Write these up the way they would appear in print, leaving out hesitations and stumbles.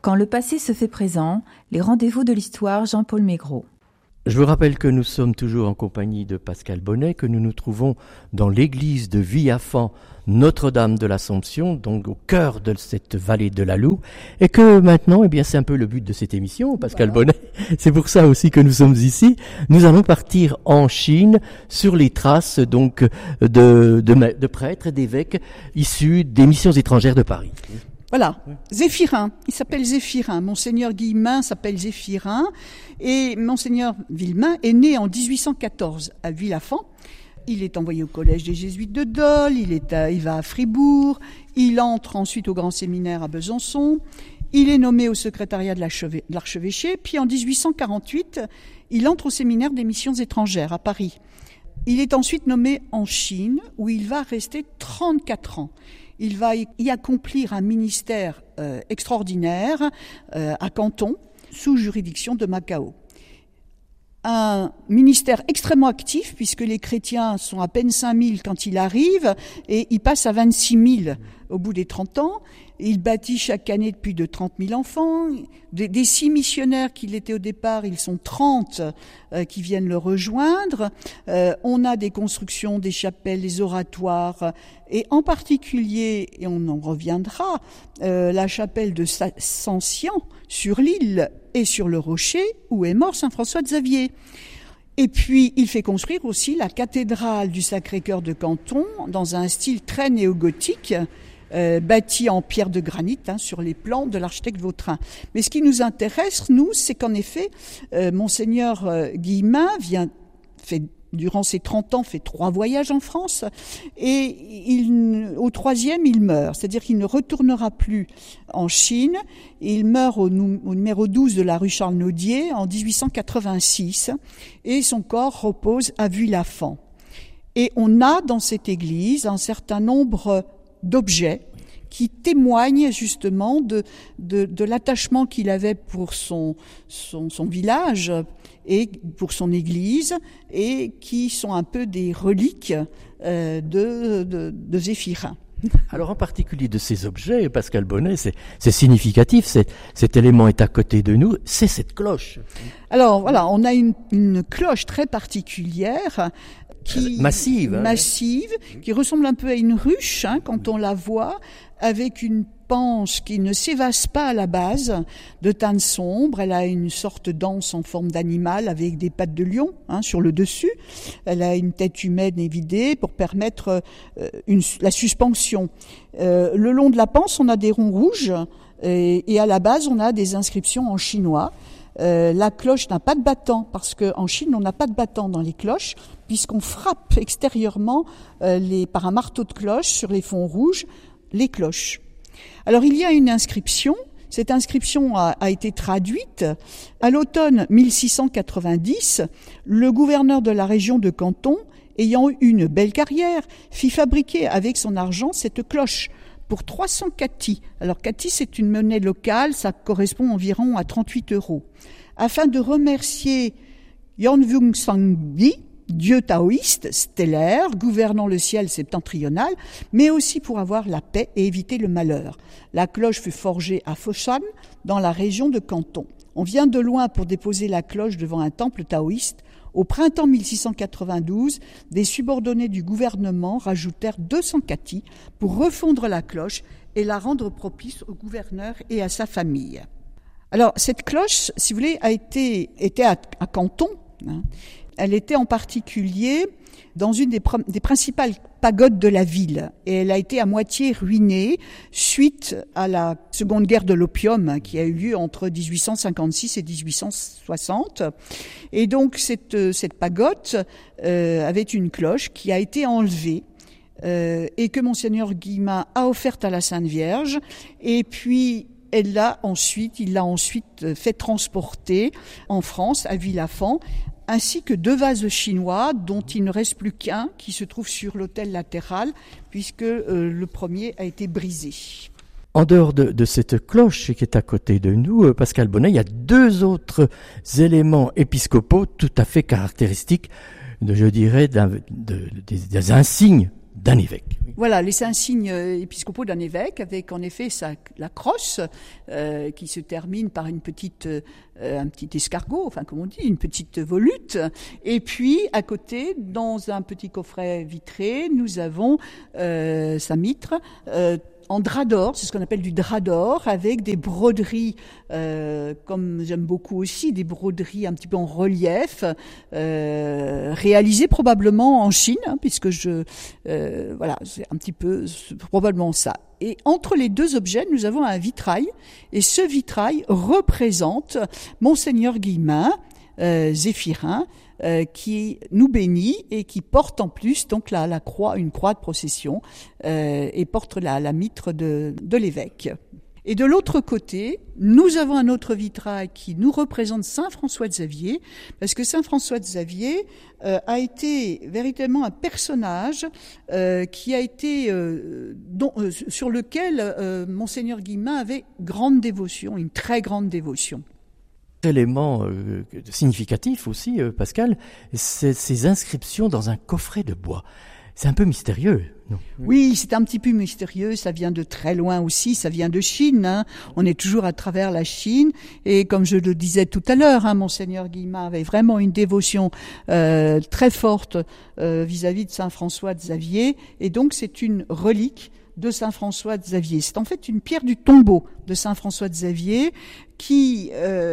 Quand le passé se fait présent, les rendez-vous de l'histoire, Jean-Paul Maigret. Je vous rappelle que nous sommes toujours en compagnie de Pascal Bonnet, que nous nous trouvons dans l'église de Villafan, Notre-Dame de l'Assomption, donc au cœur de cette vallée de la Loue, et que maintenant, c'est un peu le but de cette émission, Pascal Bonnet, c'est pour ça aussi que nous sommes ici. Nous allons partir en Chine sur les traces donc de prêtres et d'évêques issus des missions étrangères de Paris. Voilà, Zéphirin, il s'appelle Zéphirin, Monseigneur Guillemin s'appelle Zéphirin, et Monseigneur Villemain est né en 1814 à Villafan. Il est envoyé au collège des Jésuites de Dole, il va à Fribourg, il entre ensuite au grand séminaire à Besançon, il est nommé au secrétariat de l'archevêché, puis en 1848, il entre au séminaire des missions étrangères à Paris. Il est ensuite nommé en Chine, où il va rester 34 ans. Il va y accomplir un ministère extraordinaire à Canton, sous juridiction de Macao. Un ministère extrêmement actif, puisque les chrétiens sont à peine 5 000 quand il arrive, et il passe à 26 000 au bout des 30 ans. Il bâtit chaque année plus de 30 000 enfants. Des 6 missionnaires qu'il était au départ, ils sont 30 qui viennent le rejoindre. On a des constructions, des chapelles, des oratoires, et en particulier, et on en reviendra, la chapelle de Sancian sur l'île et sur le rocher où est mort saint François de Xavier. Et puis, il fait construire aussi la cathédrale du Sacré-Cœur de Canton dans un style très néo-gothique, bâti en pierre de granit sur les plans de l'architecte Vautrin. Mais ce qui nous intéresse, nous, c'est qu'en effet, Monseigneur Guillemin durant ses 30 ans, fait 3 voyages en France, et au 3e, il meurt. C'est-à-dire qu'il ne retournera plus en Chine. Il meurt au numéro 12 de la rue Charles-Naudier en 1886, et son corps repose à Villafan. Et on a dans cette église un certain nombre d'objets qui témoignent justement de l'attachement qu'il avait pour son village et pour son église, et qui sont un peu des reliques de Zéphirin. Alors en particulier de ces objets, Pascal Bonnet, c'est significatif, cet élément est à côté de nous, c'est cette cloche. Alors voilà, on a une cloche très particulière, massive, qui ressemble un peu à une ruche quand on la voit, avec une panche qui ne s'évase pas à la base, de teinte sombre. Elle a une sorte d'anse en forme d'animal avec des pattes de lion sur le dessus. Elle a une tête humaine évidée pour permettre la suspension. Le long de la panse, on a des ronds rouges et à la base, on a des inscriptions en chinois. La cloche n'a pas de battant, parce qu'en Chine, on n'a pas de battant dans les cloches, puisqu'on frappe extérieurement par un marteau de cloche sur les fonds rouges les cloches. Alors il y a une inscription, cette inscription a été traduite. À l'automne 1690, le gouverneur de la région de Canton, ayant eu une belle carrière, fit fabriquer avec son argent cette cloche pour 300 kati. Alors kati, c'est une monnaie locale, ça correspond environ à 38 €. Afin de remercier Yanvung Sangbi, dieu taoïste stellaire, gouvernant le ciel septentrional, mais aussi pour avoir la paix et éviter le malheur. La cloche fut forgée à Foshan, dans la région de Canton. On vient de loin pour déposer la cloche devant un temple taoïste. Au printemps 1692, des subordonnés du gouvernement rajoutèrent 200 kati pour refondre la cloche et la rendre propice au gouverneur et à sa famille. Alors, cette cloche, si vous voulez, était à Canton. Elle était en particulier dans une des principales pagodes de la ville, et elle a été à moitié ruinée suite à la Seconde Guerre de l'opium qui a eu lieu entre 1856 et 1860. Et donc cette pagode avait une cloche qui a été enlevée et que Monseigneur Guillemin a offerte à la Sainte Vierge, et puis il l'a ensuite fait transporter en France, à Villafan, ainsi que 2 vases chinois dont il ne reste plus qu'un qui se trouve sur l'autel latéral, puisque le premier a été brisé. En dehors de cette cloche qui est à côté de nous, Pascal Bonnet, il y a 2 autres éléments épiscopaux tout à fait caractéristiques, des insignes d'un évêque. Oui. Voilà, les insignes épiscopaux d'un évêque, avec en effet la crosse qui se termine par un petit escargot, enfin comme on dit, une petite volute. Et puis à côté, dans un petit coffret vitré, nous avons sa mitre en drap d'or, c'est ce qu'on appelle du drap d'or, avec des broderies, comme j'aime beaucoup aussi, des broderies un petit peu en relief, réalisées probablement en Chine, puisque voilà, c'est un petit peu probablement ça. Et entre les deux objets, nous avons un vitrail, et ce vitrail représente Monseigneur Guillemin, Zéphirin, qui nous bénit et qui porte en plus donc la croix, une croix de procession, et porte la mitre de l'évêque. Et de l'autre côté, nous avons un autre vitrail qui nous représente Saint François de Xavier, parce que Saint François de Xavier a été véritablement un personnage qui a été sur lequel Monseigneur Guillemin avait grande dévotion, une très grande dévotion. Élément significatif aussi, Pascal, c'est ces inscriptions dans un coffret de bois. C'est un peu mystérieux, non ? Oui, c'est un petit peu mystérieux, ça vient de très loin aussi, ça vient de Chine, hein. On est toujours à travers la Chine, et comme je le disais tout à l'heure, hein, Monseigneur Guillemin avait vraiment une dévotion très forte vis-à-vis de Saint François de Xavier, et donc c'est une relique de Saint François de Xavier. C'est en fait une pierre du tombeau de Saint François de Xavier qui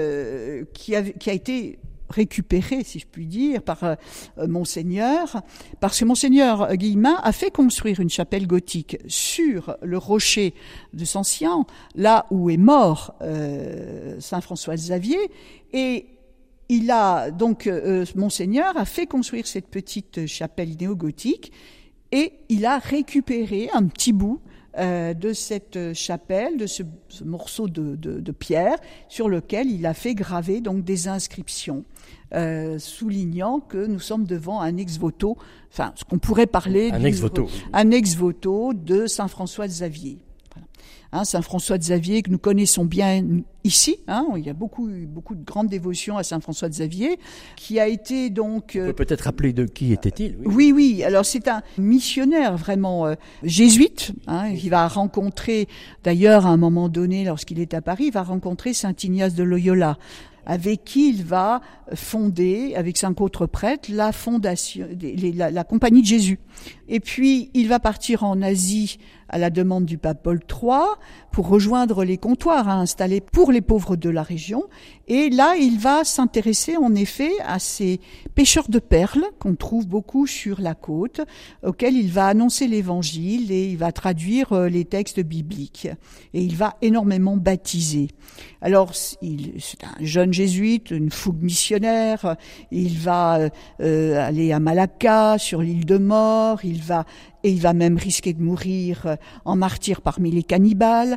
a été récupérée, si je puis dire, par Monseigneur, parce que Monseigneur Guillemin a fait construire une chapelle gothique sur le rocher de Sancian, là où est mort Saint François de Xavier, et il a donc Monseigneur a fait construire cette petite chapelle néo-gothique. Et il a récupéré un petit bout de cette chapelle, de ce morceau de pierre, sur lequel il a fait graver donc des inscriptions, soulignant que nous sommes devant un ex-voto, enfin ce qu'on pourrait parler un ex-voto de Saint François de Xavier. Hein, Saint François de Xavier que nous connaissons bien ici, hein, il y a beaucoup de grande dévotion à Saint François de Xavier, qui a été donc... On peut peut-être rappeler de qui était-il ? Oui, alors c'est un missionnaire vraiment jésuite, hein, il va rencontrer, d'ailleurs à un moment donné, lorsqu'il est à Paris, il va rencontrer Saint Ignace de Loyola, avec qui il va fonder, avec 5 autres prêtres, la fondation, la Compagnie de Jésus. Et puis, il va partir en Asie à la demande du pape Paul III pour rejoindre les comptoirs installés pour les pauvres de la région. Et là, il va s'intéresser en effet à ces pêcheurs de perles qu'on trouve beaucoup sur la côte, auxquels il va annoncer l'évangile et il va traduire les textes bibliques. Et il va énormément baptiser. Alors, c'est un jeune jésuite, une fougue missionnaire. Il va aller à Malacca, sur l'île de Mort. Il va même risquer de mourir en martyr parmi les cannibales.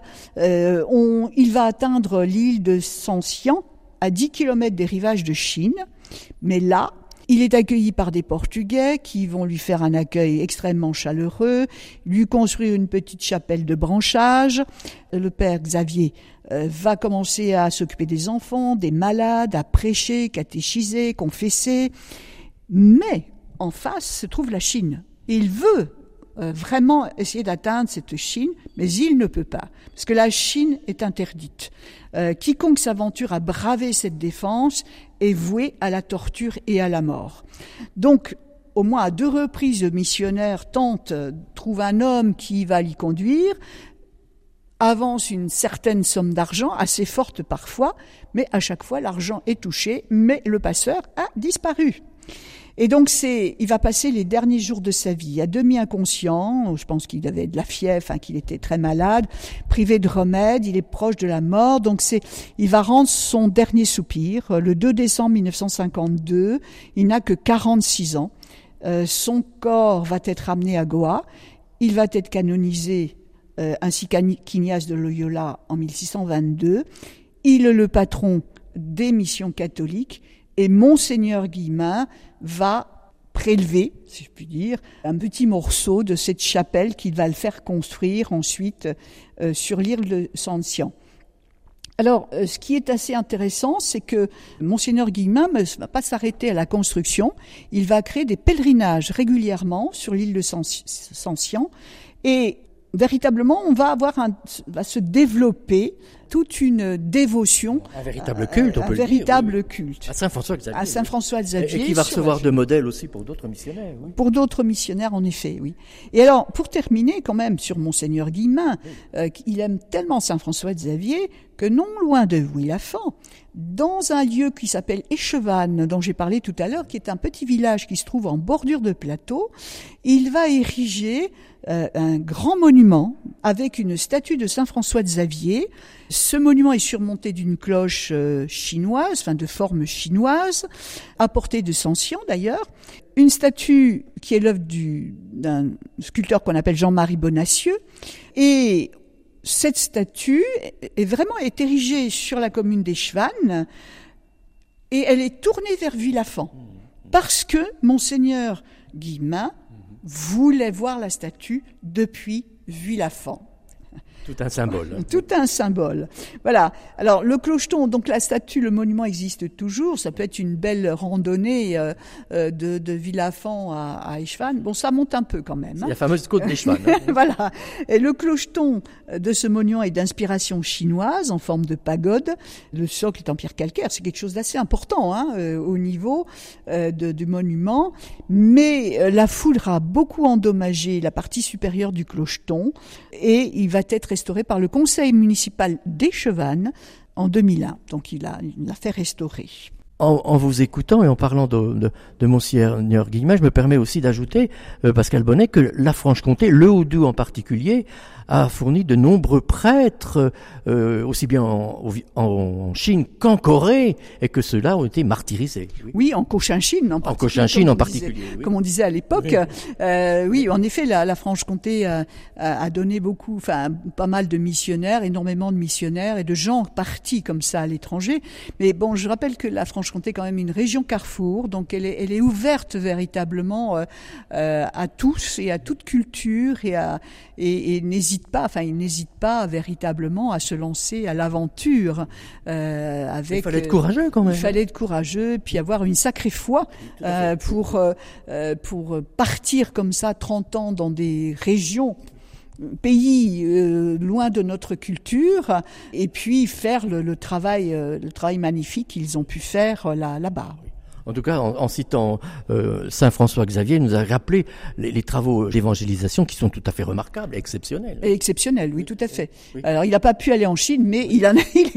Il va atteindre l'île de Sancian, à 10 km des rivages de Chine. Mais là, il est accueilli par des Portugais qui vont lui faire un accueil extrêmement chaleureux, lui construire une petite chapelle de branchage. Le père Xavier va commencer à s'occuper des enfants, des malades, à prêcher, catéchiser, confesser. Mais en face se trouve la Chine. Il veut vraiment essayer d'atteindre cette Chine, mais il ne peut pas, parce que la Chine est interdite. Quiconque s'aventure à braver cette défense est voué à la torture et à la mort. Donc, au moins à 2 reprises, le missionnaire trouve un homme qui va l'y conduire, avance une certaine somme d'argent, assez forte parfois, mais à chaque fois l'argent est touché, mais le passeur a disparu. Et donc il va passer les derniers jours de sa vie à demi inconscient, je pense qu'il avait de la fièvre, qu'il était très malade, privé de remède, il est proche de la mort, donc il va rendre son dernier soupir, le 2 décembre 1952, il n'a que 46 ans, son corps va être amené à Goa, il va être canonisé ainsi qu'Ignace de Loyola en 1622, il est le patron des missions catholiques, et Monseigneur Guillemin va prélever, si je puis dire, un petit morceau de cette chapelle qu'il va le faire construire ensuite sur l'île de Sancian. Alors, ce qui est assez intéressant, c'est que Monseigneur Guillemin ne va pas s'arrêter à la construction. Il va créer des pèlerinages régulièrement sur l'île de Sancian. Et véritablement, va se développer toute une dévotion. Un véritable culte, on peut le dire. Un véritable culte. À Saint-François-Xavier. À Saint-François-Xavier. Et qui va recevoir de modèles aussi pour d'autres missionnaires. Oui. Pour d'autres missionnaires, en effet, oui. Et alors, pour terminer quand même sur Monseigneur Guillemin, il aime tellement Saint-François-Xavier que non loin de Vuillafans, dans un lieu qui s'appelle Échevannes, dont j'ai parlé tout à l'heure, qui est un petit village qui se trouve en bordure de plateau, il va ériger un grand monument avec une statue de Saint-François-Xavier. Ce monument est surmonté d'une cloche chinoise, de forme chinoise, apportée de Sancian d'ailleurs. Une statue qui est l'œuvre d'un sculpteur qu'on appelle Jean-Marie Bonacieux. Et cette statue est érigée sur la commune d'Échevannes et elle est tournée vers Vuillafans parce que Monseigneur Guillemin voulait voir la statue depuis Vuillafans. Tout un symbole. Tout un symbole. Voilà. Alors, le clocheton, donc la statue, le monument existe toujours. Ça peut être une belle randonnée de Vuillafans à Échevannes. Bon, ça monte un peu quand même. C'est la fameuse côte d'Échevannes. Voilà. Et le clocheton de ce monument est d'inspiration chinoise, en forme de pagode. Le socle est en pierre calcaire. C'est quelque chose d'assez important au niveau du monument. Mais la foudre a beaucoup endommagé la partie supérieure du clocheton et il va être restauré par le conseil municipal d'Échevannes en 2001. Donc il l'a fait restaurer. En vous écoutant et en parlant de Monseigneur Guillemin, je me permets aussi d'ajouter, Pascal Bonnet, que la Franche-Comté, le Haut-Doubs en particulier, a fourni de nombreux prêtres, aussi bien en Chine qu'en Corée, et que ceux-là ont été martyrisés. Oui, en Cochinchine en particulier. En Cochinchine en particulier. Oui. Comme on disait à l'époque. Oui, en effet, la Franche-Comté a donné pas mal de missionnaires, énormément de missionnaires et de gens partis comme ça à l'étranger. Mais bon, je rappelle que la Franche-Comté est quand même une région carrefour, donc elle est ouverte véritablement à tous et à toute culture et il n'hésite pas véritablement à se lancer à l'aventure. Il fallait être courageux quand même. Il fallait être courageux, puis avoir une sacrée foi pour partir comme ça 30 ans dans des régions, pays loin de notre culture, et puis faire le travail magnifique qu'ils ont pu faire là-bas. En tout cas, en citant Saint François-Xavier, il nous a rappelé les travaux d'évangélisation qui sont tout à fait remarquables et exceptionnels. Et exceptionnels, oui, tout à fait. Oui. Alors, il n'a pas pu aller en Chine, mais il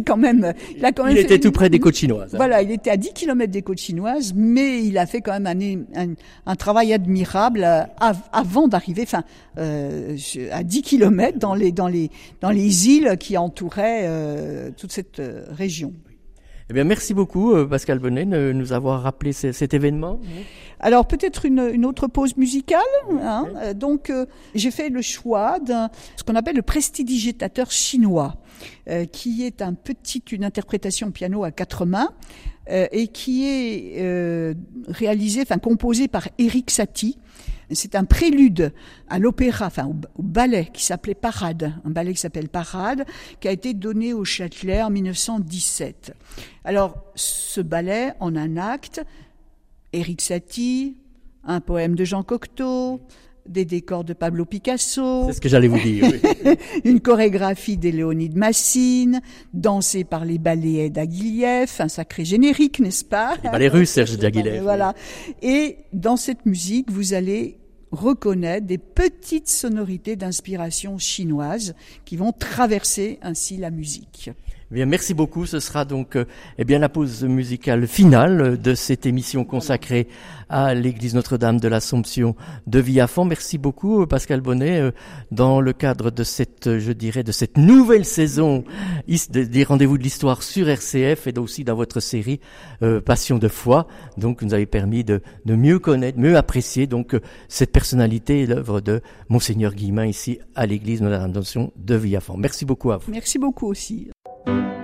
était tout près des côtes chinoises. Voilà, il était à 10 km des côtes chinoises, mais il a fait quand même un travail admirable avant d'arriver, à 10 km dans les îles qui entouraient toute cette région. Eh bien, merci beaucoup, Pascal Bonnet, de nous avoir rappelé cet événement. Alors, peut-être une autre pause musicale. Donc, j'ai fait le choix ce qu'on appelle le prestidigitateur chinois, qui est une interprétation au piano à 4 mains, et qui est composé par Erik Satie. C'est un prélude à l'opéra, au ballet qui s'appelait Parade, un ballet qui s'appelle Parade, qui a été donné au Châtelet en 1917. Alors, ce ballet, en un acte, Erik Satie, un poème de Jean Cocteau, des décors de Pablo Picasso. C'est ce que j'allais vous dire. Oui. Une chorégraphie des Léonide Massine, dansée par les ballets d'Aguiliev, un sacré générique, n'est-ce pas? Les ballets russes, Serge Diaghilev. Voilà. Et dans cette musique, vous allez reconnaître des petites sonorités d'inspiration chinoise qui vont traverser ainsi la musique. Bien, merci beaucoup. Ce sera donc la pause musicale finale de cette émission consacrée à l'église Notre-Dame de l'Assomption de Vuillafans. Merci beaucoup, Pascal Bonnet, dans le cadre de cette nouvelle saison des rendez-vous de l'histoire sur RCF et aussi dans votre série Passion de foi. Donc, vous nous avez permis de mieux connaître, mieux apprécier donc cette personnalité et l'œuvre de Monseigneur Guillemin ici à l'église Notre-Dame de l'Assomption de Vuillafans. Merci beaucoup à vous. Merci beaucoup aussi.